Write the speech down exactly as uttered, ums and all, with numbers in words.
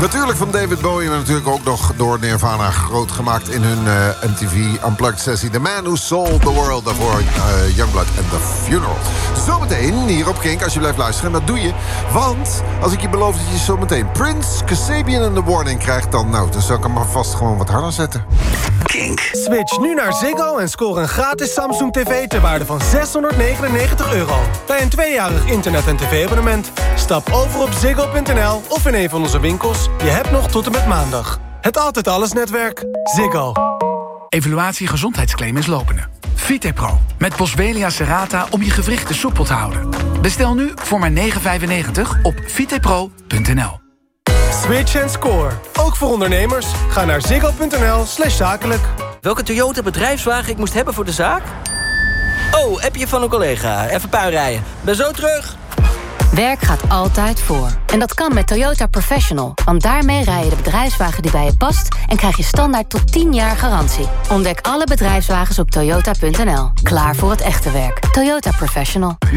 Natuurlijk van David Bowie, maar natuurlijk ook nog door Nirvana groot gemaakt in hun uh, M T V Unplugged sessie. The Man Who Sold the World, daarvoor uh, Youngblood and The Funeral. Zometeen hier op Kink, als je blijft luisteren. En dat doe je, want als ik je beloof dat je zometeen Prince, Kasabian en The Warning krijgt, dan, nou, dan zal ik hem maar vast gewoon wat harder zetten. Kink. Switch nu naar Ziggo en score een gratis Samsung T V ter waarde van zeshonderdnegenennegentig euro. Bij een tweejarig internet- en tv-abonnement. Stap over op ziggo punt n l of in een van onze winkels. Je hebt nog tot en met maandag. Het Altijd Alles netwerk. Ziggo. Evaluatie gezondheidsclaim is lopende. Vitepro met Boswellia serrata om je gewrichten soepel te houden. Bestel nu voor maar negen vijfennegentig op vitepro punt n l. Switch en score. Ook voor ondernemers. Ga naar ziggo punt n l slash zakelijk. Welke Toyota bedrijfswagen ik moest hebben voor de zaak? Oh, appje van een collega. Even puinrijden. Ben zo terug. Werk gaat altijd voor. En dat kan met Toyota Professional. Want daarmee rij je de bedrijfswagen die bij je past en krijg je standaard tot tien jaar garantie. Ontdek alle bedrijfswagens op toyota punt n l. Klaar voor het echte werk. Toyota Professional.